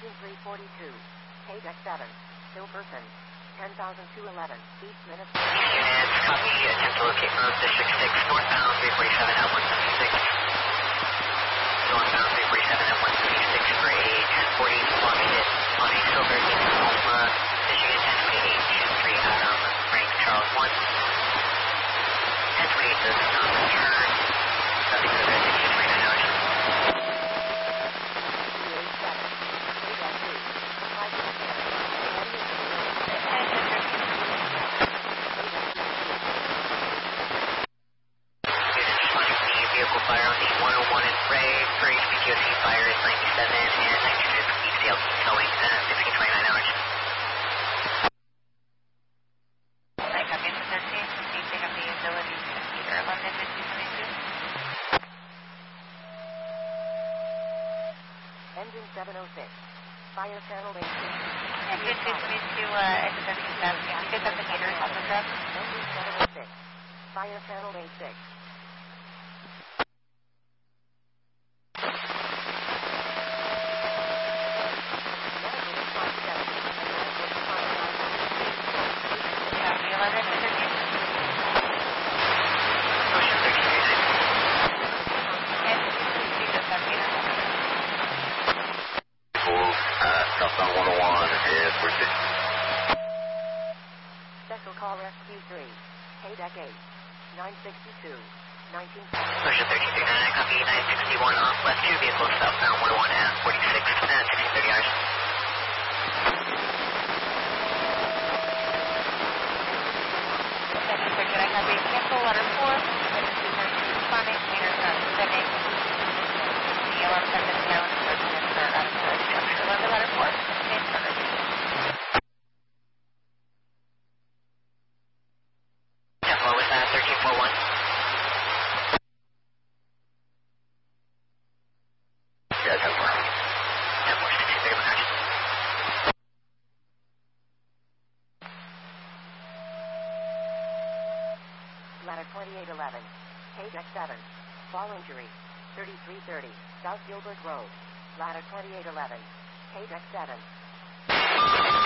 Engine 342. KDEC 7. Still person. 10,211. East Minnesota. Units, copy. Attempt to locate road District 6, northbound 347 at 176. Northbound 347 at 176 for a 1040 longitude on a Silver in Oklahoma, Michigan 1028 Adam, rank Charles 1. 1028 does not return. Nothing further than 239 hours. Vehicle fire on the 101 in Ray. For HPTOC fire is 97 and 92 ECL towing 1629 hours. I copy into 13. Do you pick up the ability to either 11 and 5222? Engine 706. Fire channel 8. And 5222 into 13 7. Can you pick up the meters on the truck? Engine 706. Fire channel 86. Southbound 101 is where it is. Special call rescue 3. KDEC 8. 962. 19. Motion 1339, copy 961 off left 2 vehicles southbound 101 at 46 and 1630 hours. Can I have a cancel letter 4? Responding, meters not sending. The alarm sentence down and residents are out of the structure. Letter 4. Same service. Yeah, what was that? 1341? Yeah, 10-4. 10-4, 1631 hours. Ladder 2811. KDEC 7. Fall injury. 3330. South Gilbert Road. Ladder 2811. KDEC 7.